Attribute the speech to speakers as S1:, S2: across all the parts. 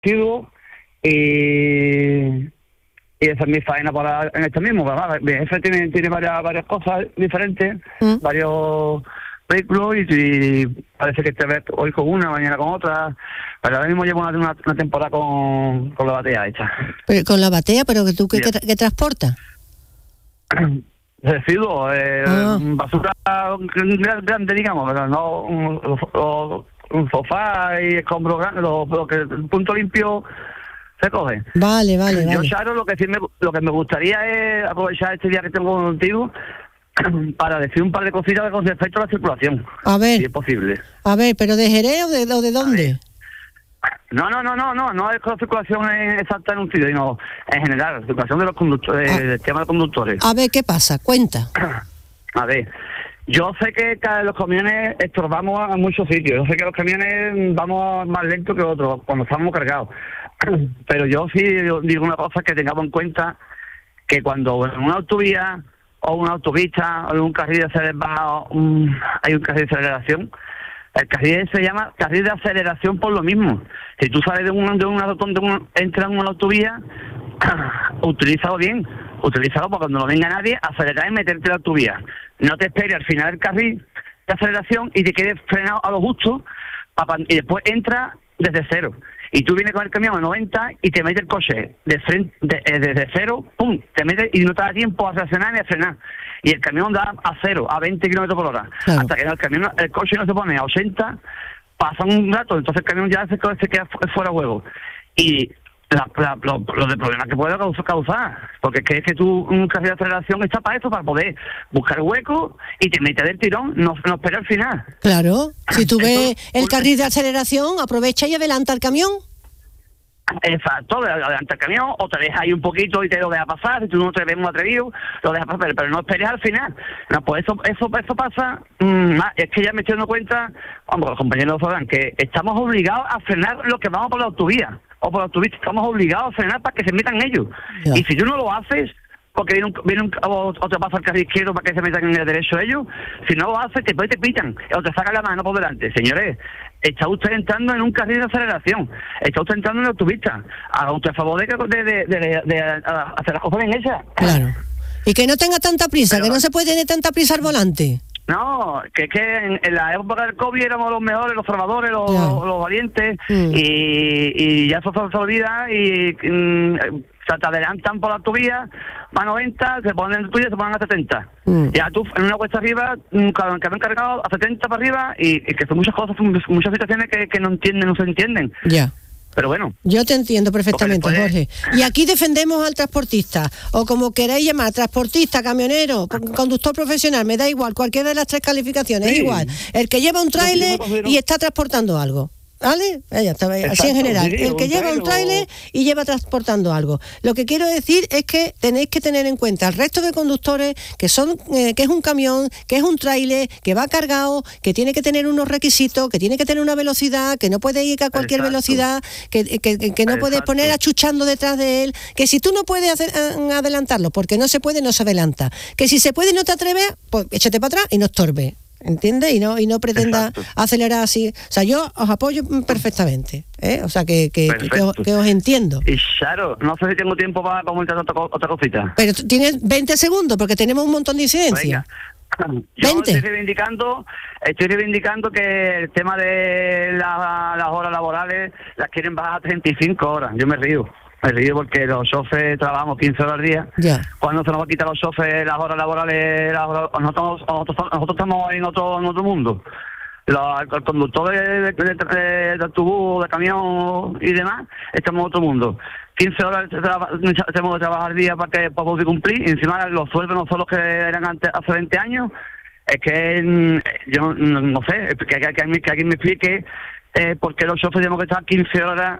S1: y esa es mi faena para en esto mismo, ¿verdad? Mi jefe tiene varias cosas diferentes, varios vehículos y parece que esta vez hoy con una, mañana con otra, pero ahora mismo llevo una temporada con la batea hecha.
S2: Pero con la batea, pero que tú ¿qué transportas?
S1: Residuos, basura grande, digamos, pero no un sofá y escombros grandes, lo que el punto limpio se coge.
S2: Vale.
S1: Yo, Charo, lo que me gustaría es aprovechar este día que tengo contigo para decir un par de cositas con respecto a la circulación.
S2: A ver.
S1: Si es posible.
S2: A ver, ¿pero de Jerez o de dónde?
S1: No es con la circulación exacta en un sitio, sino en general, la circulación de los conductores, el tema de conductores.
S2: A ver, ¿qué pasa? Cuenta.
S1: A ver, yo sé que los camiones estorbamos a muchos sitios, yo sé que los camiones vamos más lento que otros cuando estamos cargados, pero yo sí digo una cosa, que tengamos en cuenta que cuando en una autovía o una autopista o en un carril de aceleración, hay un carril de aceleración. El carril se llama carril de aceleración por lo mismo. Si tú sales entras en una autovía, utilízalo bien. Utilízalo para cuando no venga nadie, acelerar y meterte en la autovía. No te esperes al final del carril de aceleración y te quedes frenado a lo justo y después entra desde cero. Y tú vienes con el camión a 90 y te mete el coche desde cero, ¡pum!, te mete y no te da tiempo a reaccionar ni a frenar. Y el camión da a cero, a 20 kilómetros por hora. Claro. Hasta que el coche no se pone a 80, pasa un rato, entonces el camión ya se queda fuera de juego. Y los de problemas que puede causar, porque es que tú, un carril de aceleración está para eso, para poder buscar hueco y te metes del tirón, no espera al final.
S2: Claro, si tú ves el carril de aceleración, aprovecha y adelanta el camión.
S1: Exacto, adelanta el camión, o te dejas ahí un poquito y te lo dejas pasar, si tú no te ves muy atrevido, lo dejas pasar, pero no esperes al final. No, pues eso pasa, es que ya me estoy dando cuenta, los compañeros sabrán, que estamos obligados a frenar los que vamos por la autovía, o por la autopista, estamos obligados a frenar para que se metan ellos. Ya. Y si tú no lo haces, porque viene o te pasa el carril izquierdo para que se metan en el derecho ellos, si no lo haces, después te pitan, o te sacan la mano por delante. Señores, está usted entrando en un carril de aceleración, está usted entrando en la autopista, haga usted a favor de hacer las cosas bien hechas.
S2: Claro. Y que no tenga tanta prisa, pero que no se puede tener tanta prisa al volante.
S1: No, que es que en la época del COVID éramos los mejores, los salvadores, los valientes, y ya eso se olvida y te adelantan por la autovía, van a 90, se ponen en tuya, se ponen a 70. Ya tú en una cuesta arriba, cada camión cargado a 70 para arriba, y que son muchas cosas, muchas situaciones que no se entienden.
S2: Ya.
S1: Pero bueno.
S2: Yo te entiendo perfectamente, Jorge. Y aquí defendemos al transportista, o como queráis llamar, transportista, camionero, conductor profesional, me da igual, cualquiera de las tres calificaciones, es igual. El que lleva un tráiler y está transportando algo. ¿Vale? Ya está, así en general. El que lleva un tráiler y lleva transportando algo. Lo que quiero decir es que tenéis que tener en cuenta al resto de conductores que es un camión, que es un tráiler, que va cargado, que tiene que tener unos requisitos, que tiene que tener una velocidad, que no puede ir a cualquier velocidad, que no puedes poner achuchando detrás de él, que si tú no puedes adelantarlo, porque no se puede, no se adelanta. Que si se puede y no te atreves, pues échate para atrás y no estorbe. ¿Entiendes? Y no pretenda acelerar así. O sea, yo os apoyo perfectamente, ¿eh? O sea, que os entiendo.
S1: Y Charo, no sé si tengo tiempo para comentar otra cosita.
S2: Pero tienes 20 segundos, porque tenemos un montón de incidencias.
S1: Yo estoy reivindicando que el tema de las horas laborales las quieren bajar a 35 horas. Yo me río porque los choferes trabajamos 15 horas al día. Yeah. Cuando se nos va a quitar los choferes las horas laborales, nosotros estamos en otro mundo. El conductor de autobús, de camión y demás, estamos en otro mundo. 15 horas tenemos que trabajar al día para poder cumplir, y encima los sueldos no son los que eran hace 20 años. Es que yo no sé, que alguien me explique por qué los choferes tenemos que estar 15 horas...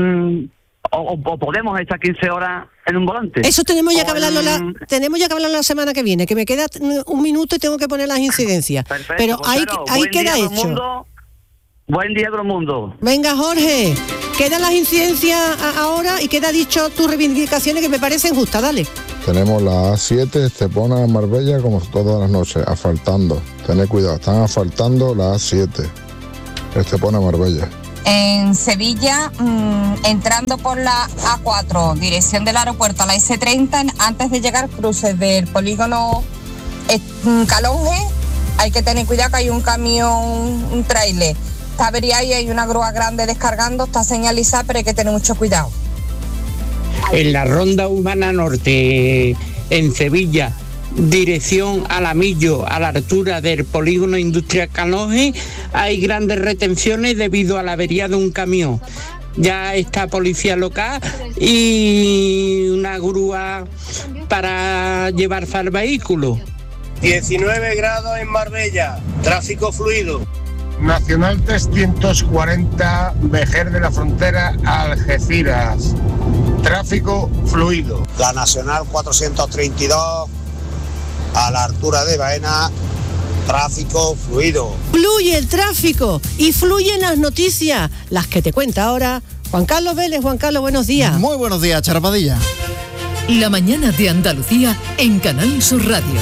S1: O podemos estar 15 horas en un volante. Eso tenemos ya que hablarlo
S2: la semana que viene, que me queda un minuto y tengo que poner las incidencias. Perfecto, pero ahí queda hecho.
S1: Buen día a todo el mundo.
S2: Venga, Jorge, quedan las incidencias ahora y queda dicho tus reivindicaciones, que me parecen justas. Dale.
S3: Tenemos la A7 Estepona a Marbella como todas las noches, asfaltando. Tened cuidado, están asfaltando la A7 Estepona a Marbella.
S4: En Sevilla, entrando por la A4, dirección del aeropuerto a la S30, antes de llegar cruces del polígono Calonge, hay que tener cuidado que hay un camión, un tráiler. Está averiado y hay una grúa grande descargando, está señalizada, pero hay que tener mucho cuidado.
S5: En la Ronda Urbana Norte, en Sevilla, dirección Alamillo, a la altura del polígono industrial Calonge, hay grandes retenciones debido a la avería de un camión. Ya está policía local y una grúa para llevarse al vehículo.
S6: 19 grados en Marbella, tráfico fluido.
S7: Nacional 340, Vejer de la Frontera, Algeciras, tráfico fluido.
S8: La Nacional 432, a la altura de Baena, tráfico fluido.
S2: Fluye el tráfico y fluyen las noticias, las que te cuenta ahora Juan Carlos Vélez. Juan Carlos, buenos días.
S9: Muy buenos días, Charapadilla.
S10: La mañana de Andalucía en Canal Sur Radio.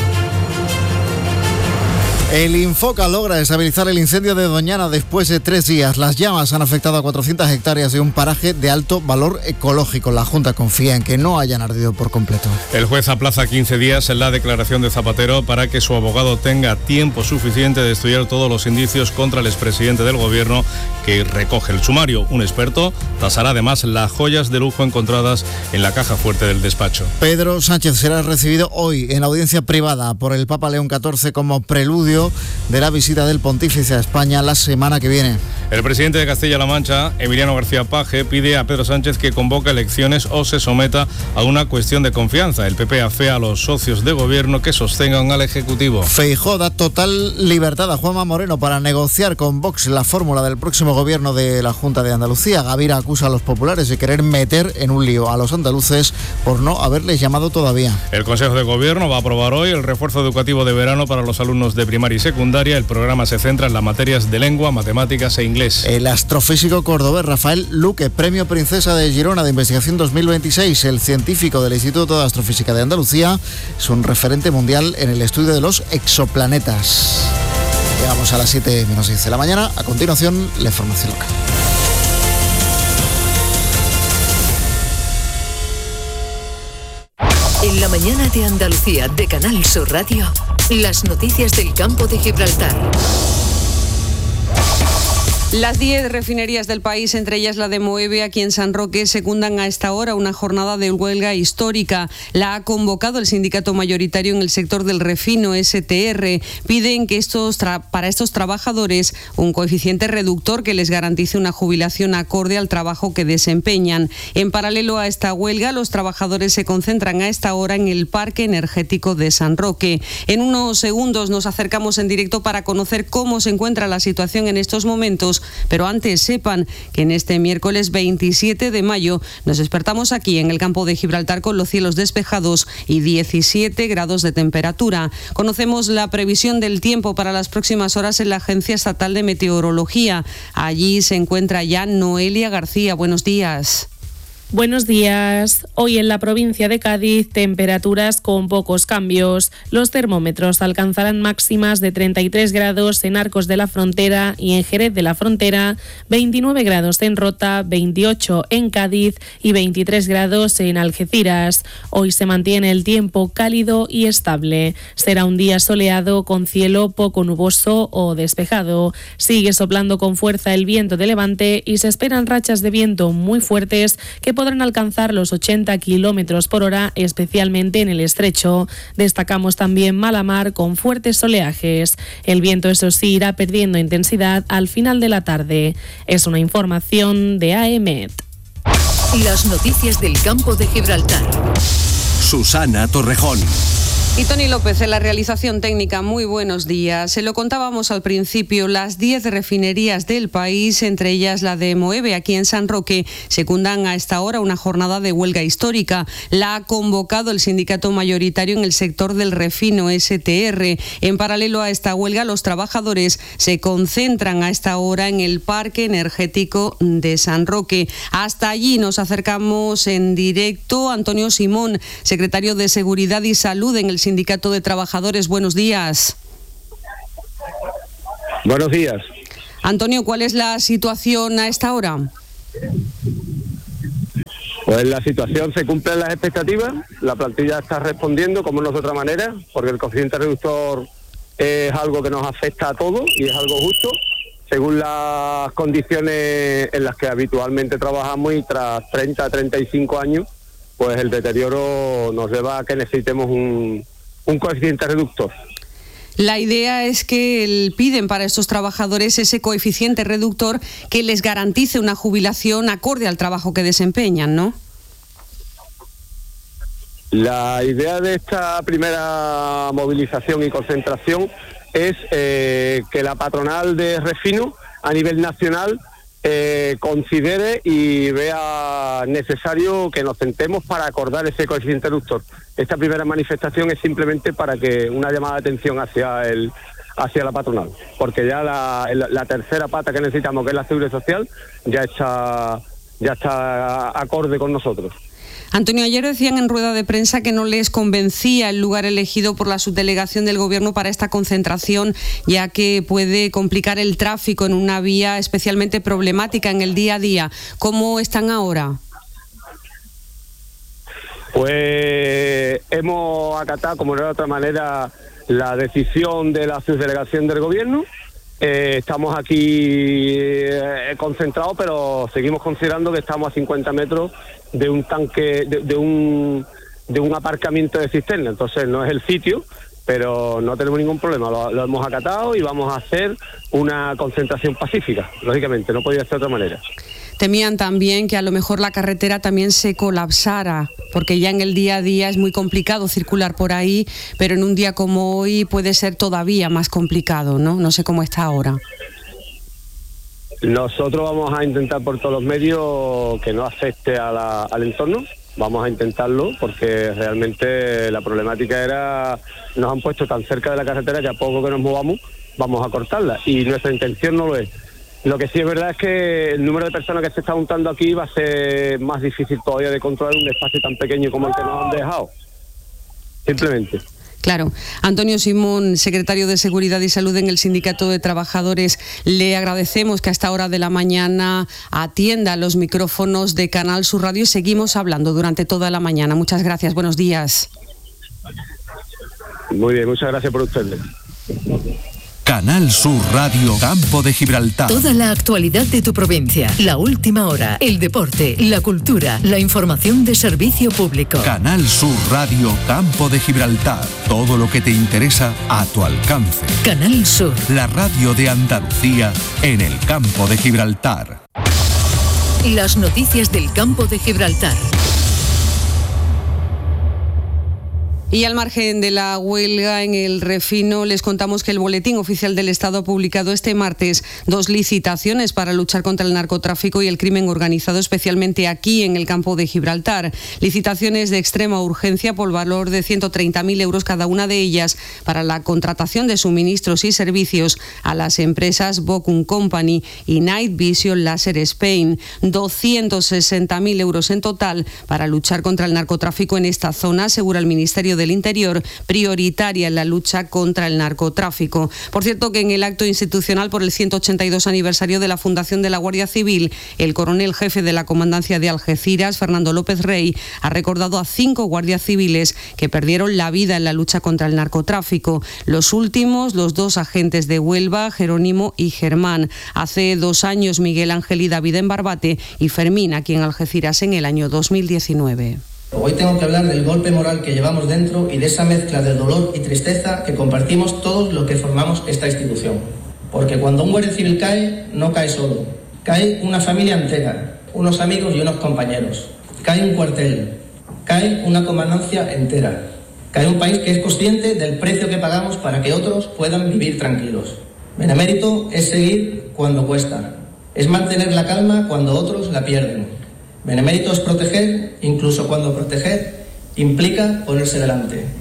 S9: El Infoca logra estabilizar el incendio de Doñana después de 3 días. Las llamas han afectado a 400 hectáreas de un paraje de alto valor ecológico. La Junta confía en que no hayan ardido por completo.
S11: El juez aplaza 15 días en la declaración de Zapatero para que su abogado tenga tiempo suficiente de estudiar todos los indicios contra el expresidente del gobierno que recoge el sumario. Un experto tasará además las joyas de lujo encontradas en la caja fuerte del despacho.
S9: Pedro Sánchez será recibido hoy en audiencia privada por el Papa León XIV como preludio de la visita del pontífice a España la semana que viene.
S11: El presidente de Castilla-La Mancha, Emiliano García Paje, pide a Pedro Sánchez que convoque elecciones o se someta a una cuestión de confianza. El PP afea a los socios de gobierno que sostengan al Ejecutivo.
S9: Feijóo da total libertad a Juanma Moreno para negociar con Vox la fórmula del próximo gobierno de la Junta de Andalucía. Gavira acusa a los populares de querer meter en un lío a los andaluces por no haberles llamado todavía.
S11: El Consejo de Gobierno va a aprobar hoy el refuerzo educativo de verano para los alumnos de primaria y secundaria. El programa se centra en las materias de lengua, matemáticas e inglés.
S9: El astrofísico cordobés Rafael Luque, Premio Princesa de Girona de Investigación 2026, el científico del Instituto de Astrofísica de Andalucía, es un referente mundial en el estudio de los exoplanetas. Llegamos a las 7:10 de la mañana. A continuación, la información local.
S10: En la mañana de Andalucía de Canal Sur Radio, las noticias del campo de Gibraltar.
S12: Las 10 refinerías del país, entre ellas la de Moeve, aquí en San Roque, secundan a esta hora una jornada de huelga histórica. La ha convocado el sindicato mayoritario en el sector del refino, STR. Piden que para estos trabajadores un coeficiente reductor que les garantice una jubilación acorde al trabajo que desempeñan. En paralelo a esta huelga, los trabajadores se concentran a esta hora en el Parque Energético de San Roque. En unos segundos nos acercamos en directo para conocer cómo se encuentra la situación en estos momentos. Pero antes sepan que en este miércoles 27 de mayo nos despertamos aquí en el campo de Gibraltar con los cielos despejados y 17 grados de temperatura. Conocemos la previsión del tiempo para las próximas horas en la Agencia Estatal de Meteorología. Allí se encuentra ya Noelia García. Buenos días.
S13: Buenos días. Hoy en la provincia de Cádiz, temperaturas con pocos cambios. Los termómetros alcanzarán máximas de 33 grados en Arcos de la Frontera y en Jerez de la Frontera, 29 grados en Rota, 28 en Cádiz y 23 grados en Algeciras. Hoy se mantiene el tiempo cálido y estable. Será un día soleado con cielo poco nuboso o despejado. Sigue soplando con fuerza el viento de levante y se esperan rachas de viento muy fuertes que podrán alcanzar los 80 kilómetros por hora, especialmente en el estrecho. Destacamos también mala mar con fuertes oleajes. El viento, eso sí, irá perdiendo intensidad al final de la tarde. Es una información de AEMET.
S10: Las noticias del campo de Gibraltar.
S14: Susana Torrejón.
S12: Y Tony López en la realización técnica. Muy buenos días. Se lo contábamos al principio, las 10 refinerías del país, entre ellas la de Moeve, aquí en San Roque, secundan a esta hora una jornada de huelga histórica. La ha convocado el sindicato mayoritario en el sector del refino, STR. En paralelo a esta huelga, los trabajadores se concentran a esta hora en el Parque Energético de San Roque. Hasta allí nos acercamos en directo. Antonio Simón, secretario de Seguridad y Salud en el Sindicato de Trabajadores. Buenos días.
S15: Buenos días.
S12: Antonio, ¿cuál es la situación a esta hora?
S15: Pues la situación se cumple las expectativas, la plantilla está respondiendo como no es de otra manera, porque el coeficiente reductor es algo que nos afecta a todos y es algo justo, según las condiciones en las que habitualmente trabajamos, y tras 30, 35 años, pues el deterioro nos lleva a que necesitemos un coeficiente reductor.
S12: La idea es que piden para estos trabajadores ese coeficiente reductor que les garantice una jubilación acorde al trabajo que desempeñan, ¿no?
S15: La idea de esta primera movilización y concentración es que la patronal de Refino a nivel nacional considere y vea necesario que nos sentemos para acordar ese coeficiente reductor. Esta primera manifestación es simplemente para que una llamada de atención hacia la patronal, porque ya la tercera pata que necesitamos, que es la seguridad social, ya está acorde con nosotros.
S12: Antonio, ayer decían en rueda de prensa que no les convencía el lugar elegido por la subdelegación del Gobierno para esta concentración, ya que puede complicar el tráfico en una vía especialmente problemática en el día a día. ¿Cómo están ahora?
S15: Pues hemos acatado, como no de otra manera, la decisión de la subdelegación del Gobierno. Estamos aquí concentrados, pero seguimos considerando que estamos a 50 metros de un tanque, de un aparcamiento de cisterna. Entonces no es el sitio, pero no tenemos ningún problema. Lo hemos acatado y vamos a hacer una concentración pacífica. Lógicamente, no podía ser de otra manera.
S12: Temían también que a lo mejor la carretera también se colapsara, porque ya en el día a día es muy complicado circular por ahí, pero en un día como hoy puede ser todavía más complicado, ¿no? No sé cómo está ahora.
S15: Nosotros vamos a intentar por todos los medios que no afecte al entorno. Vamos a intentarlo porque realmente la problemática nos han puesto tan cerca de la carretera que a poco que nos movamos vamos a cortarla, y nuestra intención no lo es. Lo que sí es verdad es que el número de personas que se está juntando aquí va a ser más difícil todavía de controlar un espacio tan pequeño como el que nos han dejado. Simplemente.
S12: Claro. Antonio Simón, secretario de Seguridad y Salud en el Sindicato de Trabajadores, le agradecemos que a esta hora de la mañana atienda los micrófonos de Canal Sur Radio y seguimos hablando durante toda la mañana. Muchas gracias, buenos días.
S15: Muy bien, muchas gracias por ustedes.
S14: Canal Sur Radio Campo de Gibraltar.
S10: Toda la actualidad de tu provincia, la última hora, el deporte, la cultura, la información de servicio público.
S14: Canal Sur Radio Campo de Gibraltar. Todo lo que te interesa a tu alcance.
S10: Canal Sur.
S14: La radio de Andalucía en el Campo de Gibraltar.
S10: Las noticias del Campo de Gibraltar.
S12: Y al margen de la huelga en el Refino, les contamos que el Boletín Oficial del Estado ha publicado este martes 2 licitaciones para luchar contra el narcotráfico y el crimen organizado, especialmente aquí en el Campo de Gibraltar. Licitaciones de extrema urgencia por valor de 130.000 euros cada una de ellas para la contratación de suministros y servicios a las empresas Bocum Company y Night Vision Laser Spain. 260.000 euros en total para luchar contra el narcotráfico en esta zona, asegura el Ministerio del Interior, prioritaria en la lucha contra el narcotráfico. Por cierto, que en el acto institucional por el 182 aniversario de la fundación de la Guardia Civil, el coronel jefe de la Comandancia de Algeciras, Fernando López Rey, ha recordado a 5 guardias civiles que perdieron la vida en la lucha contra el narcotráfico. Los últimos, los 2 agentes de Huelva, Jerónimo y Germán. Hace 2 años, Miguel Ángel y David en Barbate y Fermín aquí en Algeciras en el año 2019.
S16: Hoy tengo que hablar del golpe moral que llevamos dentro y de esa mezcla de dolor y tristeza que compartimos todos los que formamos esta institución. Porque cuando un guardia civil cae, no cae solo. Cae una familia entera, unos amigos y unos compañeros. Cae un cuartel, cae una comandancia entera. Cae un país que es consciente del precio que pagamos para que otros puedan vivir tranquilos. Benemérito es seguir cuando cuesta. Es mantener la calma cuando otros la pierden. Benemérito es proteger, incluso cuando proteger implica ponerse delante.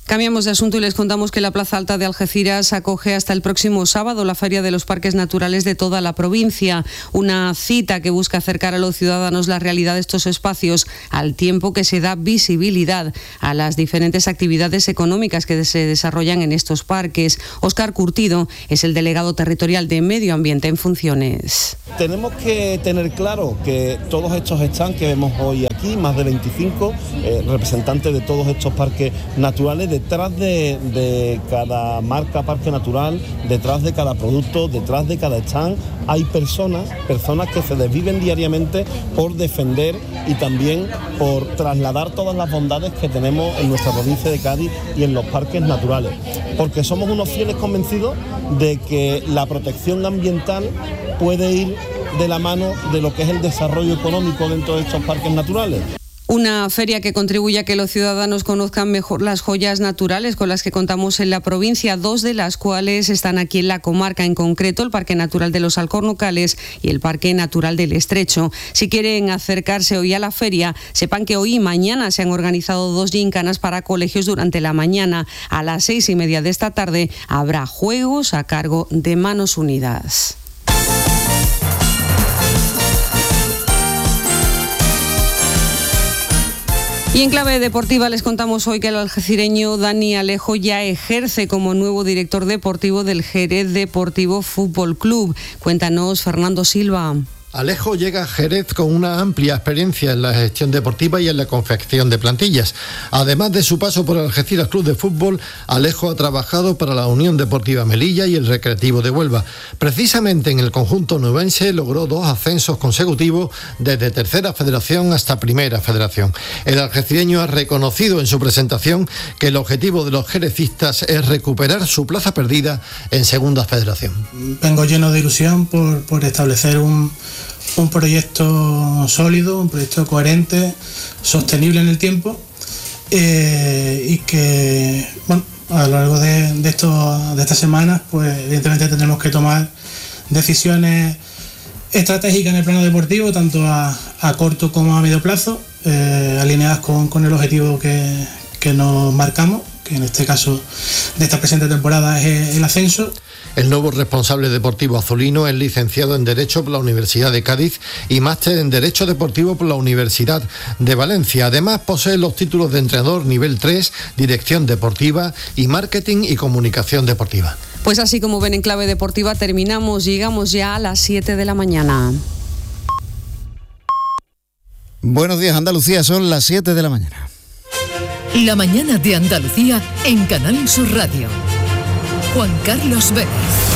S12: Cambiamos de asunto y les contamos que la Plaza Alta de Algeciras acoge hasta el próximo sábado la Feria de los Parques Naturales de toda la provincia. Una cita que busca acercar a los ciudadanos la realidad de estos espacios, al tiempo que se da visibilidad a las diferentes actividades económicas que se desarrollan en estos parques. Óscar Curtido es el delegado territorial de Medio Ambiente en funciones.
S17: Tenemos que tener claro que todos estos stands que vemos hoy aquí, más de 25 representantes de todos estos parques naturales, detrás de cada marca parque natural, detrás de cada producto, detrás de cada stand, hay personas que se desviven diariamente por defender y también por trasladar todas las bondades que tenemos en nuestra provincia de Cádiz y en los parques naturales, porque somos unos fieles convencidos de que la protección ambiental puede ir de la mano de lo que es el desarrollo económico dentro de estos parques naturales.
S12: Una feria que contribuye a que los ciudadanos conozcan mejor las joyas naturales con las que contamos en la provincia, 2 de las cuales están aquí en la comarca, en concreto el Parque Natural de los Alcornocales y el Parque Natural del Estrecho. Si quieren acercarse hoy a la feria, sepan que hoy y mañana se han organizado 2 gincanas para colegios durante la mañana. A las 6:30 de esta tarde habrá juegos a cargo de Manos Unidas. Y en clave deportiva les contamos hoy que el algecireño Dani Alejo ya ejerce como nuevo director deportivo del Jerez Deportivo Fútbol Club. Cuéntanos, Fernando Silva.
S18: Alejo llega a Jerez con una amplia experiencia en la gestión deportiva y en la confección de plantillas. Además de su paso por el Algeciras Club de Fútbol, Alejo ha trabajado para la Unión Deportiva Melilla y el Recreativo de Huelva. Precisamente en el conjunto nubense logró 2 ascensos consecutivos desde Tercera Federación hasta Primera Federación. El algecireño ha reconocido en su presentación que el objetivo de los jerecistas es recuperar su plaza perdida en Segunda Federación.
S19: Vengo lleno de ilusión por establecer un proyecto sólido, un proyecto coherente, sostenible en el tiempo y que, bueno, a lo largo de estas semanas, pues evidentemente tendremos que tomar decisiones estratégicas en el plano deportivo, tanto a corto como a medio plazo, alineadas con el objetivo que nos marcamos, que en este caso de esta presente temporada es el ascenso.
S18: El nuevo responsable deportivo azulino es licenciado en Derecho por la Universidad de Cádiz y máster en Derecho Deportivo por la Universidad de Valencia. Además, posee los títulos de entrenador nivel 3, Dirección Deportiva y Marketing y Comunicación Deportiva.
S12: Pues así como ven en clave deportiva, llegamos ya a las 7 de la mañana.
S9: Buenos días, Andalucía, son las 7 de la mañana.
S10: La mañana de Andalucía en Canal Sur Radio. Juan Carlos Vélez.